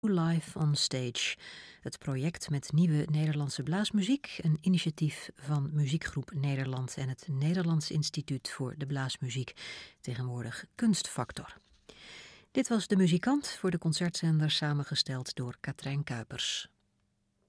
Live on Stage. Het project met nieuwe Nederlandse blaasmuziek, een initiatief van Muziekgroep Nederland en het Nederlands Instituut voor de Blaasmuziek, tegenwoordig Kunstfactor. Dit was De Muzikant voor de concertzender, samengesteld door Katrijn Kuipers.